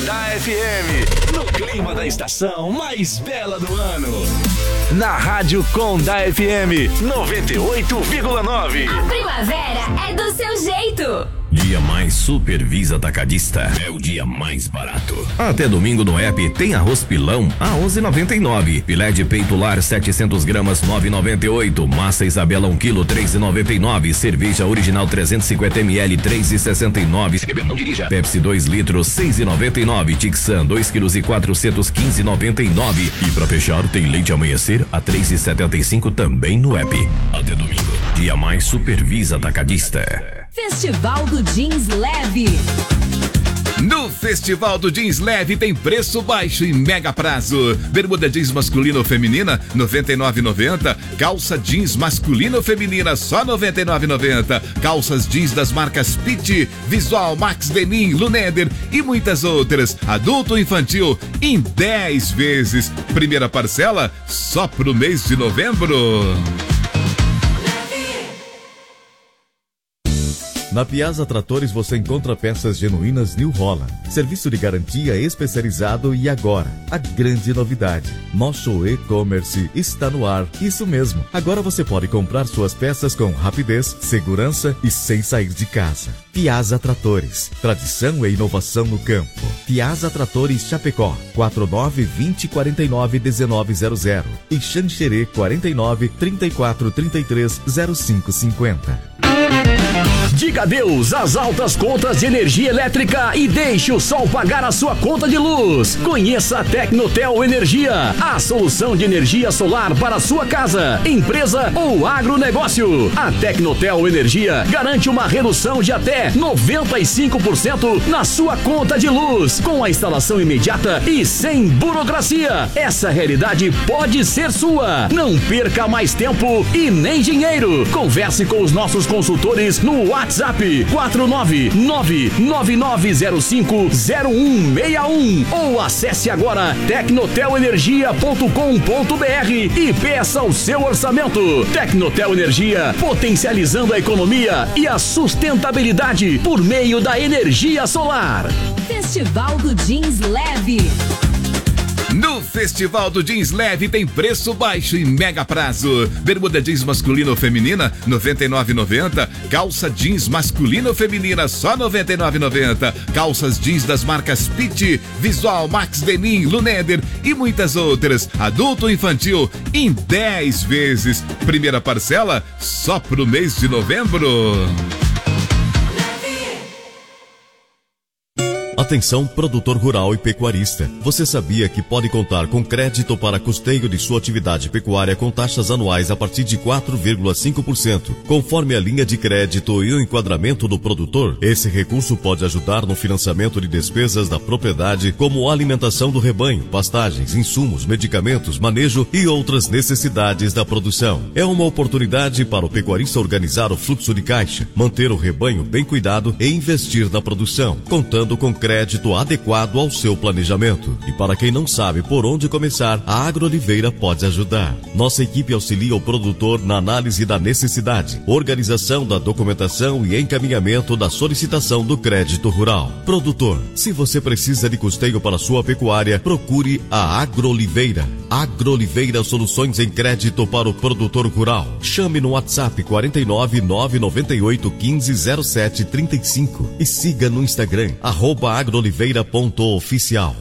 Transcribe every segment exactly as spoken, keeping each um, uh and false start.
Condá F M, no clima da estação mais bela do ano. Na Rádio Condá F M noventa e oito vírgula nove. A primavera é do seu jeito. Dia Mais Supervisa Atacadista é o dia mais barato. Até domingo no app tem arroz pilão a onze reais e noventa e nove centavos. Filé de peito lar setecentos gramas nove reais e noventa e oito centavos. Massa Isabela um quilo três reais e noventa e nove centavos. Cerveja original trezentos e cinquenta mililitros três reais e sessenta e nove centavos. Não dirija. Pepsi dois litros seis reais e noventa e nove centavos. Tixan dois quilos e quatrocentos e quinze reais e noventa e nove centavos. E pra fechar tem leite amanhecer a três reais e setenta e cinco centavos também no app. Até domingo. Dia Mais Supervisa Atacadista. Festival do Jeans Leve. No Festival do Jeans Leve tem preço baixo e mega prazo. Bermuda jeans masculina ou feminina, noventa e nove reais e noventa centavos. Calça jeans masculina ou feminina, só noventa e nove reais e noventa centavos. Calças jeans das marcas Pitt, Visual, Max Denim, Luneder e muitas outras. Adulto ou infantil em dez vezes. Primeira parcela só pro mês de novembro. Na Piazza Tratores você encontra peças genuínas New Holland, serviço de garantia especializado e agora, a grande novidade, nosso e-commerce está no ar. Isso mesmo, agora você pode comprar suas peças com rapidez, segurança e sem sair de casa. Piazza Tratores, tradição e inovação no campo. Piazza Tratores Chapecó, quatro nove dois zero quatro nove um nove zero zero e Xanxerê quarenta e nove, trinta e quatro, trinta e três, zero cinco cinquenta. Diga adeus às altas contas de energia elétrica e deixe o sol pagar a sua conta de luz. Conheça a Tecnotel Energia, a solução de energia solar para a sua casa, empresa ou agronegócio. A Tecnotel Energia garante uma redução de até noventa e cinco por cento na sua conta de luz, com a instalação imediata e sem burocracia. Essa realidade pode ser sua. Não perca mais tempo e nem dinheiro. Converse com os nossos consultores no WhatsApp quatro nove nove nove nove zero cinco zero um seis um ou acesse agora tecnotel energia ponto com ponto br e peça o seu orçamento. Tecnotel Energia, potencializando a economia e a sustentabilidade por meio da energia solar. Festival do Jeans Leve. No Festival do Jeans Leve tem preço baixo e mega prazo. Bermuda jeans masculina ou feminina, noventa e nove reais e noventa centavos. Calça jeans masculina ou feminina, só noventa e nove reais e noventa centavos. Calças jeans das marcas Pitt, Visual, Max Denim, Luneder e muitas outras. Adulto ou infantil em dez vezes. Primeira parcela só pro mês de novembro. Atenção, produtor rural e pecuarista. Você sabia que pode contar com crédito para custeio de sua atividade pecuária com taxas anuais a partir de quatro vírgula cinco por cento, conforme a linha de crédito e o enquadramento do produtor? Esse recurso pode ajudar no financiamento de despesas da propriedade, como alimentação do rebanho, pastagens, insumos, medicamentos, manejo e outras necessidades da produção. É uma oportunidade para o pecuarista organizar o fluxo de caixa, manter o rebanho bem cuidado e investir na produção, contando com crédito crédito adequado ao seu planejamento. E para quem não sabe por onde começar, a AgroOliveira pode ajudar. Nossa equipe auxilia o produtor na análise da necessidade, organização da documentação e encaminhamento da solicitação do crédito rural. Produtor, se você precisa de custeio para sua pecuária, procure a AgroOliveira. AgroOliveira, soluções em crédito para o produtor rural. Chame no WhatsApp quarenta e nove, nove nove oito, quinze, zero sete, trinta e cinco e siga no Instagram, arroba agroliveira ponto oficial.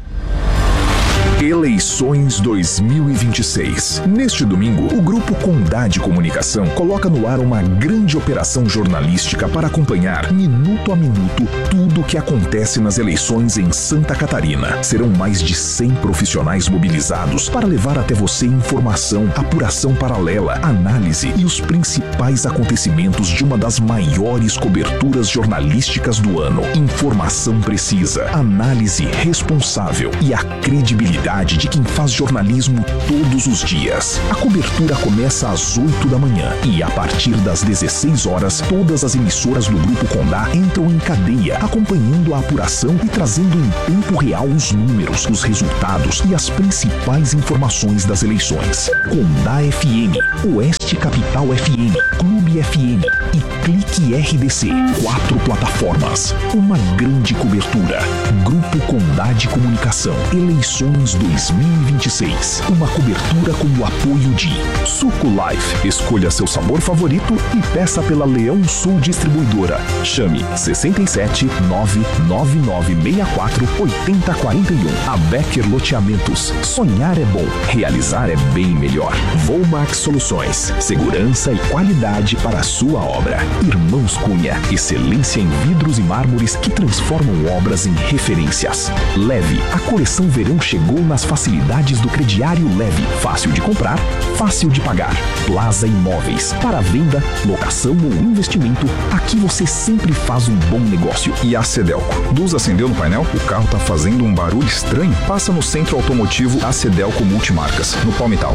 Eleições dois mil e vinte e seis. Neste domingo, o Grupo Condá de Comunicação coloca no ar uma grande operação jornalística para acompanhar, minuto a minuto, tudo o que acontece nas eleições em Santa Catarina. Serão mais de cem profissionais mobilizados para levar até você informação, apuração paralela, análise e os principais acontecimentos de uma das maiores coberturas jornalísticas do ano. Informação precisa, análise responsável e a credibilidade qualidade de quem faz jornalismo todos os dias. A cobertura começa às oito da manhã e a partir das dezesseis horas, todas as emissoras do Grupo Condá entram em cadeia, acompanhando a apuração e trazendo em tempo real os números, os resultados e as principais informações das eleições. Condá F M, Oeste Capital F M, Clube F M e Clique R D C. Quatro plataformas, uma grande cobertura. Grupo Condá de Comunicação, eleições dois mil e vinte e seis. Uma cobertura com o apoio de Suco Life. Escolha seu sabor favorito e peça pela Leão Sul Distribuidora. Chame sessenta e sete, nove nove nove seis quatro, oito zero quatro um. A Becker Loteamentos. Sonhar é bom, realizar é bem melhor. Volmax Soluções. Segurança e qualidade para a sua obra. Irmãos Cunha. Excelência em vidros e mármores que transformam obras em referências. Leve. A coleção verão chegou nas facilidades do crediário Leve. Fácil de comprar, fácil de pagar. Plaza Imóveis. Para venda, locação ou investimento, aqui você sempre faz um bom negócio. E a Cedelco. Luz acendeu no painel? O carro tá fazendo um barulho estranho? Passa no Centro Automotivo A Cedelco Multimarcas, no Palmital.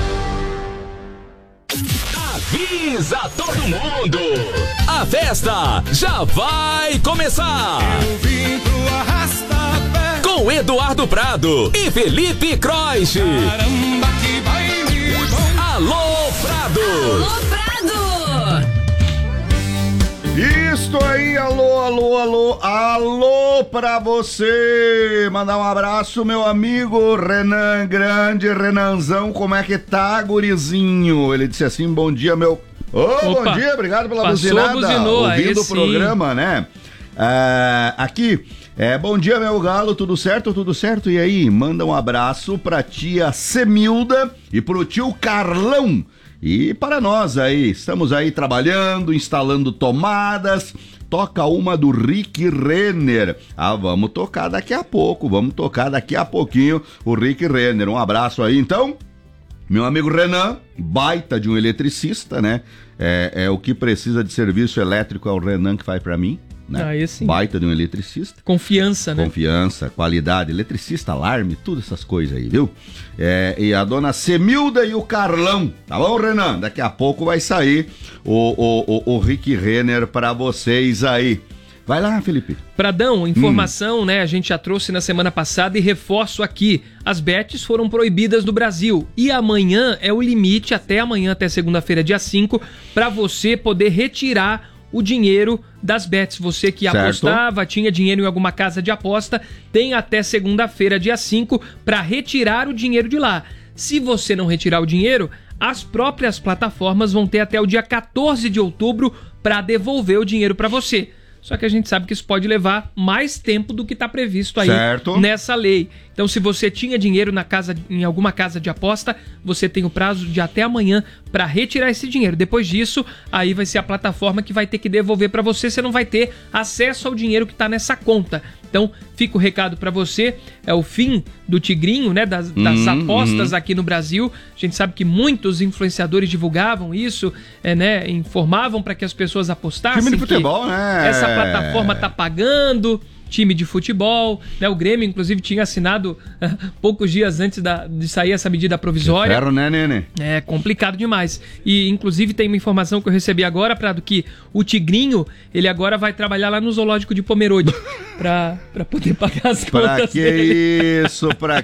Avisa todo mundo! A festa já vai começar! Eu vim pro Arrasta-Pé com Eduardo Prado e Felipe Croix. Caramba, que baile bom! Alô, Prado! Alô, Prado! Isto aí, alô, alô, alô, alô pra você! Mandar um abraço, meu amigo Renan, grande Renanzão, como é que tá, gurizinho? Ele disse assim, bom dia, meu... Ô, oh, bom dia, obrigado pela buzinada, buzinou, ouvindo o programa, né? Ah, aqui, é, bom dia, meu galo, tudo certo, tudo certo? E aí, manda um abraço pra tia Semilda e pro tio Carlão. E para nós aí, estamos aí trabalhando, instalando tomadas, toca uma do Rick Renner. Ah, vamos tocar daqui a pouco, vamos tocar daqui a pouquinho o Rick Renner. Um abraço aí, então, meu amigo Renan, baita de um eletricista, né? É, é o que precisa de serviço elétrico, é o Renan que faz para mim. Né? Ah, sim. Baita de um eletricista. Confiança, né? Confiança, qualidade, eletricista, alarme, todas essas coisas aí, viu? É, e a dona Semilda e o Carlão, tá bom, Renan? Daqui a pouco vai sair o, o, o, o Rick Renner pra vocês aí. Vai lá, Felipe. Pradão, informação, hum. né? A gente já trouxe na semana passada e reforço aqui. As bets foram proibidas no Brasil e amanhã é o limite, até amanhã, até segunda-feira, dia cinco, pra você poder retirar o dinheiro das bets. Você que certo. apostava, tinha dinheiro em alguma casa de aposta, tem até segunda-feira, dia cinco, para retirar o dinheiro de lá. Se você não retirar o dinheiro, as próprias plataformas vão ter até o dia quatorze de outubro para devolver o dinheiro para você. Só que a gente sabe que isso pode levar mais tempo do que está previsto aí certo. nessa lei. Então, se você tinha dinheiro na casa, em alguma casa de aposta, você tem o prazo de até amanhã para retirar esse dinheiro. Depois disso, aí vai ser a plataforma que vai ter que devolver para você. Você não vai ter acesso ao dinheiro que está nessa conta. Então, fica o recado para você. É o fim do tigrinho, né? Das, das uhum, apostas uhum. aqui no Brasil. A gente sabe que muitos influenciadores divulgavam isso, é, né? Informavam para que as pessoas apostassem. Time de futebol, né? Essa plataforma tá pagando time de futebol, né? O Grêmio, inclusive, tinha assinado uh, poucos dias antes da, de sair essa medida provisória. Ferro, né, Nenê? É complicado demais. E, inclusive, tem uma informação que eu recebi agora, Prado, que o Tigrinho, ele agora vai trabalhar lá no zoológico de Pomerode pra, pra poder pagar as pra contas que dele. isso? Pra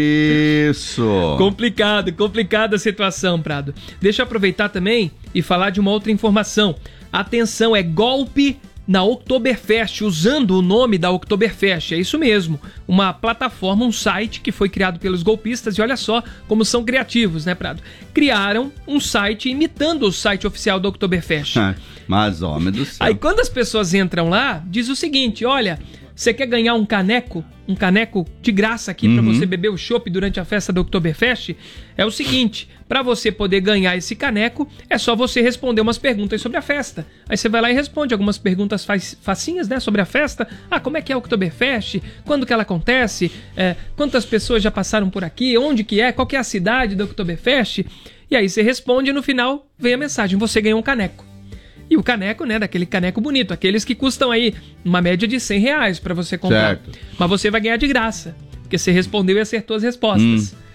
que isso? Complicado, complicada a situação, Prado. Deixa eu aproveitar também e falar de uma outra informação. Atenção, é golpe na Oktoberfest, usando o nome da Oktoberfest, é isso mesmo, uma plataforma, um site que foi criado pelos golpistas, e olha só como são criativos, né, Prado? Criaram um site imitando o site oficial da Oktoberfest. Mas, homem do céu. Aí quando as pessoas entram lá, diz o seguinte, olha, você quer ganhar um caneco, um caneco de graça aqui uhum. para você beber o chopp durante a festa da Oktoberfest? É o seguinte, para você poder ganhar esse caneco, é só você responder umas perguntas sobre a festa. Aí você vai lá e responde algumas perguntas facinhas, né, sobre a festa. Ah, como é que é a Oktoberfest? Quando que ela acontece? É, quantas pessoas já passaram por aqui? Onde que é? Qual que é a cidade da Oktoberfest? E aí você responde e no final vem a mensagem, você ganhou um caneco. E o caneco, né, daquele caneco bonito, aqueles que custam aí uma média de cem reais para você comprar. Certo. Mas você vai ganhar de graça, porque você respondeu e acertou as respostas. Hum.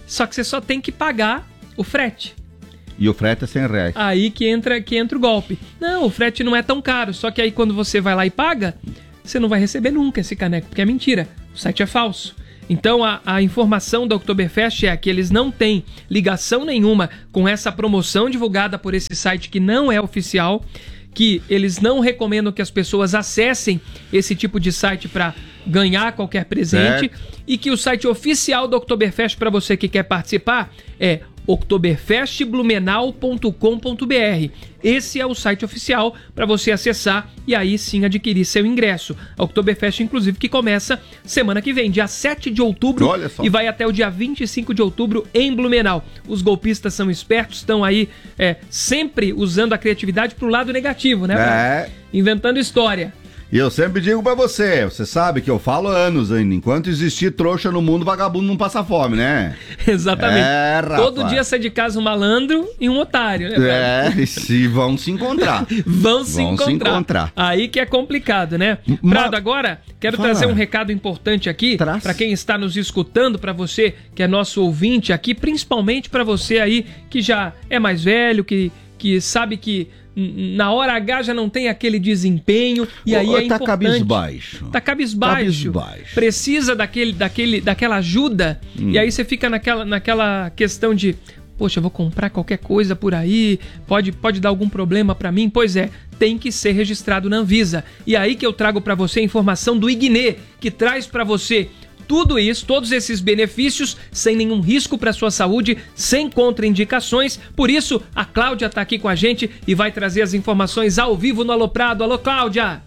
só que você só tem que pagar o frete. E o frete é cem reais. Aí que entra, que entra o golpe. Não, o frete não é tão caro, só que aí quando você vai lá e paga, você não vai receber nunca esse caneco, porque é mentira, o site é falso. Então a, a informação da Oktoberfest é que eles não têm ligação nenhuma com essa promoção divulgada por esse site que não é oficial, que eles não recomendam que as pessoas acessem esse tipo de site para ganhar qualquer presente, certo. E que o site oficial da Oktoberfest para você que quer participar é oktoberfest blumenau ponto com ponto b r. Esse é o site oficial para você acessar e aí sim adquirir seu ingresso. A Oktoberfest, inclusive, que começa semana que vem, dia sete de outubro, e vai até o dia vinte e cinco de outubro em Blumenau. Os golpistas são espertos, estão aí é, sempre usando a criatividade pro lado negativo, né? É. Inventando história. E eu sempre digo pra você, você sabe que eu falo há anos ainda, enquanto existir trouxa no mundo, vagabundo não passa fome, né? Exatamente. É, rapaz. Todo dia sai de casa um malandro e um otário, né? É, e se vão se encontrar. vão se vão encontrar. se encontrar. Aí que é complicado, né? Ma... Prado, agora quero Fala. trazer um recado importante aqui para quem está nos escutando, para você que é nosso ouvinte aqui, principalmente para você aí que já é mais velho, que, que sabe que na hora H já não tem aquele desempenho e aí é tá importante. Cabisbaixo. Tá cabisbaixo. Cabisbaixo. Precisa daquele, daquele, daquela ajuda hum. e aí você fica naquela, naquela questão de, poxa, eu vou comprar qualquer coisa por aí, pode, pode dar algum problema pra mim? Pois é, tem que ser registrado na Anvisa. E aí que eu trago pra você a informação do Ignê, que traz pra você tudo isso, todos esses benefícios, sem nenhum risco para sua saúde, sem contraindicações. Por isso, a Cláudia está aqui com a gente e vai trazer as informações ao vivo no Alô Prado. Alô, Cláudia!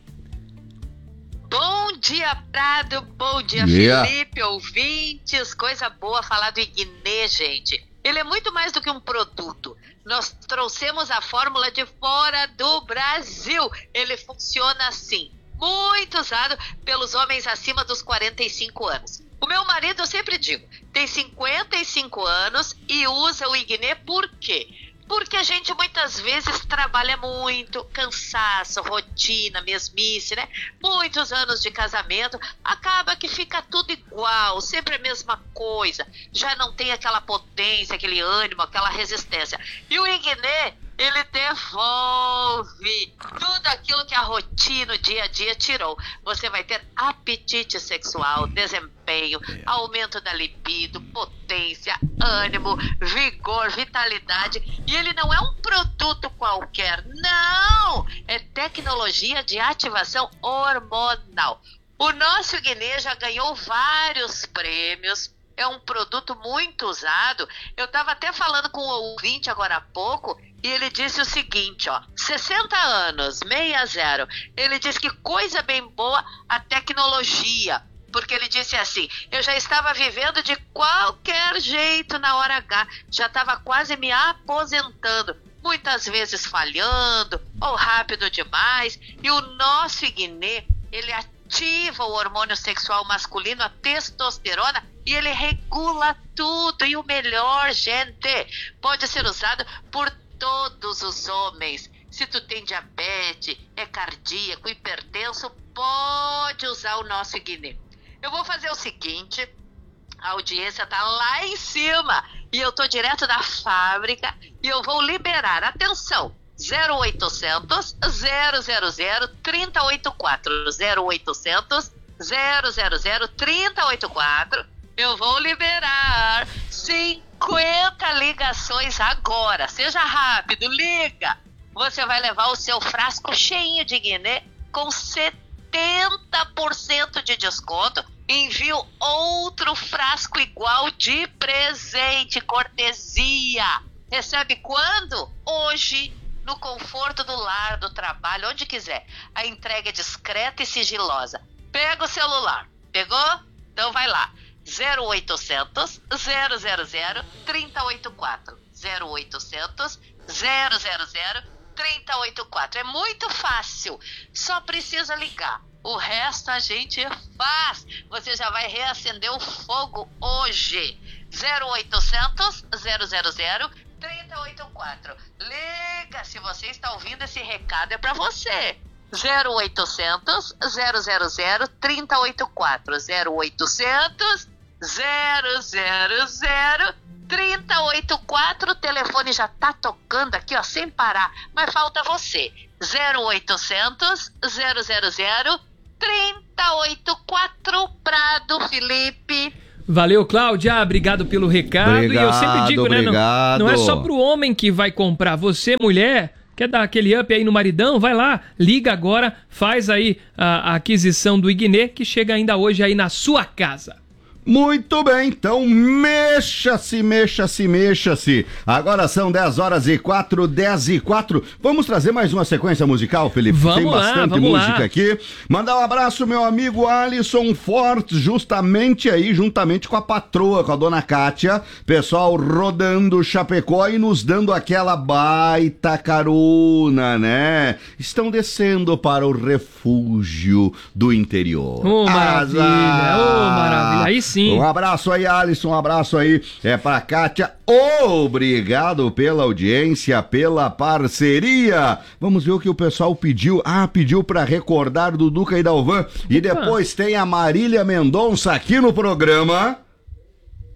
Bom dia, Prado. Bom dia, yeah. Felipe, ouvintes. Coisa boa falar do Ignê, gente. Ele é muito mais do que um produto. Nós trouxemos a fórmula de fora do Brasil. Ele funciona assim. Muito usado pelos homens acima dos quarenta e cinco anos. O meu marido, eu sempre digo, tem cinquenta e cinco anos e usa o Ignê por quê? Porque a gente muitas vezes trabalha muito, cansaço, rotina, mesmice, né? Muitos anos de casamento, acaba que fica tudo igual, sempre a mesma coisa. Já não tem aquela potência, aquele ânimo, aquela resistência. E o Ignê, ele devolve tudo aquilo que a rotina, o dia a dia tirou. Você vai ter apetite sexual, desempenho, aumento da libido, potência, ânimo, vigor, vitalidade. E ele não é um produto qualquer, não! É tecnologia de ativação hormonal. O nosso Ignê já ganhou vários prêmios. É um produto muito usado. Eu estava até falando com o ouvinte agora há pouco e ele disse o seguinte, ó, sessenta anos, meia zero. Ele disse que coisa bem boa a tecnologia, porque ele disse assim, eu já estava vivendo de qualquer jeito na hora H, já estava quase me aposentando, muitas vezes falhando ou rápido demais, e o nosso Ignê, ele ativa o hormônio sexual masculino, a testosterona, e ele regula tudo. E o melhor, gente, pode ser usado por todos os homens. Se tu tem diabetes, é cardíaco, hipertenso, pode usar o nosso Ignê. Eu vou fazer o seguinte, a audiência tá lá em cima e eu tô direto da fábrica e eu vou liberar, atenção, zero oitocentos, zero zero zero, três zero oito quatro, zero oitocentos, zero zero zero, três zero oito quatro. Eu vou liberar cinquenta ligações agora. Seja rápido, liga. Você vai levar o seu frasco cheinho de Ignê com setenta por cento de desconto. Envio outro frasco igual de presente, cortesia. Recebe quando? Hoje, no conforto do lar, do trabalho, onde quiser. A entrega é discreta e sigilosa. Pega o celular. Pegou? Então vai lá. zero oitocentos, zero zero zero, três zero oito quatro. zero oitocentos, zero zero zero, três zero oito quatro. É muito fácil. Só precisa ligar. O resto a gente faz. Você já vai reacender o fogo hoje. zero oitocentos, zero zero zero, três zero oito quatro. Liga, se você está ouvindo esse recado, é para você. zero oitocentos, zero zero zero, três zero oito quatro. zero oitocentos, zero zero zero trinta oitenta e quatro. O telefone já tá tocando aqui, ó, sem parar. Mas falta você. zero oitocentos, zero zero zero, trinta oitenta e quatro, Prado, Felipe. Valeu, Cláudia, obrigado pelo recado. Obrigado, e eu sempre digo, obrigado. né, não, não é só pro homem que vai comprar. Você, mulher, quer dar aquele up aí no maridão? Vai lá, liga agora, faz aí a, a aquisição do Ignê, que chega ainda hoje aí na sua casa. Muito bem, então mexa-se, mexa-se, mexa-se. Agora são dez horas e quatro, dez e quatro. Vamos trazer mais uma sequência musical, Felipe? Vamos Tem lá, bastante vamos música lá. aqui. Mandar um abraço, meu amigo Alisson Fortes, justamente aí, juntamente com a patroa, com a dona Kátia. Pessoal rodando Chapecó e nos dando aquela baita carona, né? Estão descendo para o refúgio do interior. Ô, maravilha, ô, maravilha. Aí sim. Um abraço aí, Alisson, um abraço aí é pra Kátia. Obrigado pela audiência, pela parceria. Vamos ver o que o pessoal pediu. Ah, pediu pra recordar do Duca e Dalvan. E depois tem a Marília Mendonça aqui no programa.